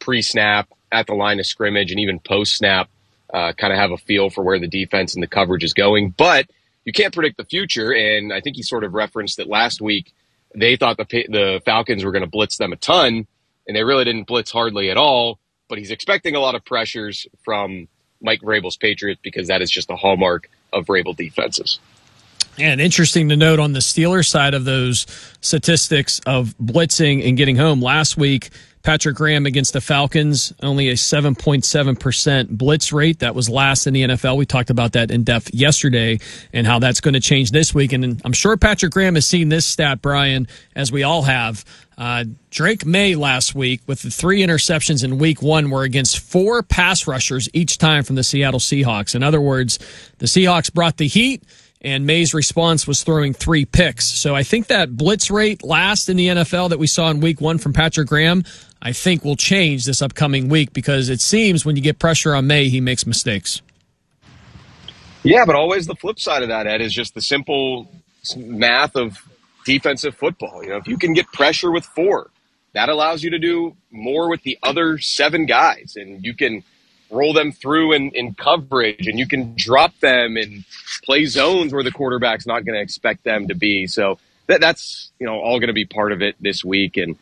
pre-snap, at the line of scrimmage, and even post-snap, kind of have a feel for where the defense and the coverage is going. But you can't predict the future, and I think he sort of referenced that last week. They thought the Falcons were going to blitz them a ton, and they really didn't blitz hardly at all. But he's expecting a lot of pressures from Mike Vrabel's Patriots because that is just a hallmark of Vrabel defenses. And interesting to note on the Steelers side of those statistics of blitzing and getting home. Last week, Patrick Graham against the Falcons, only a 7.7% blitz rate. That was last in the NFL. We talked about that in depth yesterday and how that's going to change this week. And I'm sure Patrick Graham has seen this stat, Brian, as we all have. Drake May last week with the 3 interceptions in week 1 were against 4 pass rushers each time from the Seattle Seahawks. In other words, the Seahawks brought the heat, and May's response was throwing 3 picks. So I think that blitz rate last in the NFL that we saw in week 1 from Patrick Graham, I think will change this upcoming week because it seems when you get pressure on May, he makes mistakes. Yeah, but always the flip side of that, Ed, is just the simple math of defensive football. You know, if you can get pressure with 4, that allows you to do more with the other 7 guys, and you can roll them through in coverage, and you can drop them and play zones where the quarterback's not going to expect them to be. So that's all going to be part of it this week. And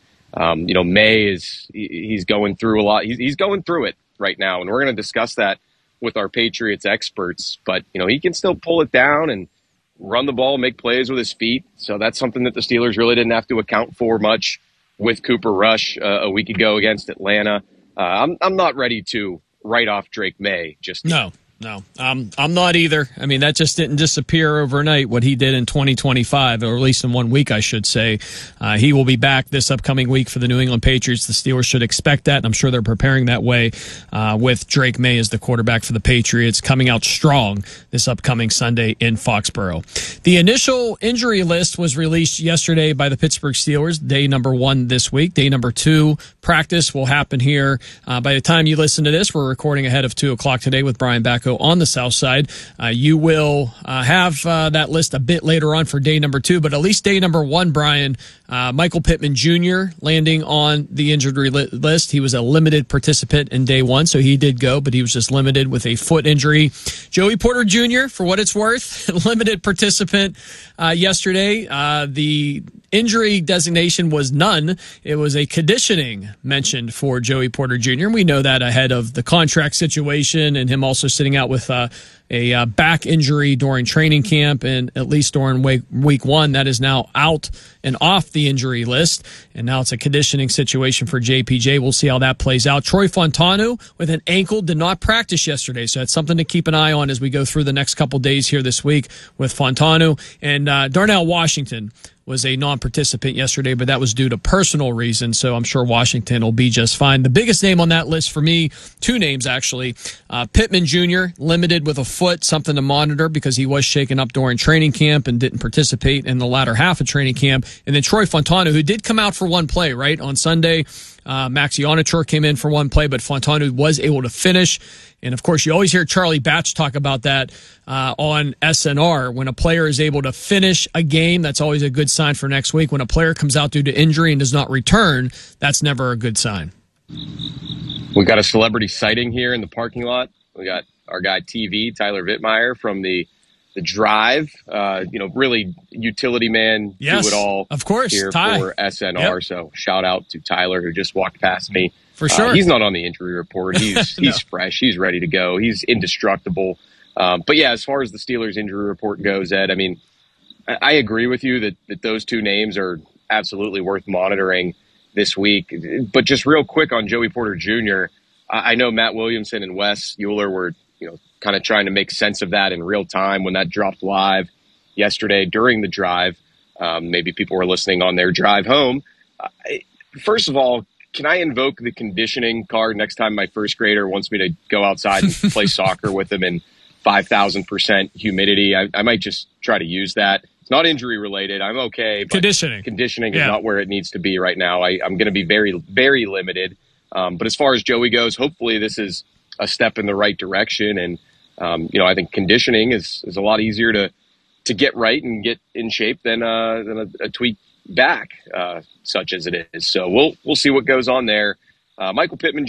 May he's going through a lot. He's going through it right now, and we're going to discuss that with our Patriots experts. But he can still pull it down and run the ball, make plays with his feet. So that's something that the Steelers really didn't have to account for much with Cooper Rush a week ago against Atlanta. I'm not ready to write off Drake May just yet. No, I'm not either. I mean, that just didn't disappear overnight, what he did in 2025, or at least in 1 week, I should say. He will be back this upcoming week for the New England Patriots. The Steelers should expect that, and I'm sure they're preparing that way with Drake May as the quarterback for the Patriots, coming out strong this upcoming Sunday in Foxborough. The initial injury list was released yesterday by the Pittsburgh Steelers, day number 1 this week. Day number 2, practice will happen here. By the time you listen to this, we're recording ahead of 2 o'clock today with Brian Bacco on the south side. You will have that list a bit later on for day number 2, but at least day number 1, Brian, Michael Pittman Jr. landing on the injury list. He was a limited participant in day 1, so he did go, but he was just limited with a foot injury. Joey Porter Jr., for what it's worth, limited participant yesterday. The injury designation was none. It was a conditioning mentioned for Joey Porter Jr. And we know that ahead of the contract situation and him also sitting out with a back injury during training camp, and at least during week 1, that is now out and off the injury list. And now it's a conditioning situation for JPJ. We'll see how that plays out. Troy Fontanu with an ankle did not practice yesterday, so that's something to keep an eye on as we go through the next couple days here this week with Fontanu. And Darnell Washington was a non-participant yesterday, but that was due to personal reasons, so I'm sure Washington will be just fine. The biggest name on that list for me, 2 names actually, Pittman Jr., limited with a foot, something to monitor because he was shaken up during training camp and didn't participate in the latter half of training camp. And then Troy Fontanu, who did come out for 1 play, right, on Sunday. Max Ionichur came in for 1 play, but Fontanu was able to finish. And, of course, you always hear Charlie Batch talk about that on SNR. When a player is able to finish a game, that's always a good sign for next week. When a player comes out due to injury and does not return, that's never a good sign. We got a celebrity sighting here in the parking lot. We got our guy TV, Tyler Vittmeyer from the Drive. Really utility man, yes, do it all. Of course, here Ty. For SNR. Yep. So shout out to Tyler, who just walked past me. For sure. He's not on the injury report. He's No. he's fresh. He's ready to go. He's indestructible. But yeah, as far as the Steelers injury report goes, Ed, I mean, I agree with you that those 2 names are absolutely worth monitoring this week. But just real quick on Joey Porter Jr., I know Matt Williamson and Wes Euler were, kind of trying to make sense of that in real time when that dropped live yesterday during the drive. Maybe people were listening on their drive home. First of all, can I invoke the conditioning card next time my first grader wants me to go outside and play soccer with him in 5,000% humidity? I might just try to use that. It's not injury related. I'm okay. But conditioning is not where it needs to be right now. I'm going to be very, very limited. But as far as Joey goes, hopefully this is a step in the right direction. And, I think conditioning is a lot easier to get right and get in shape than a tweak back, such as it is. So we'll see what goes on there. Michael Pittman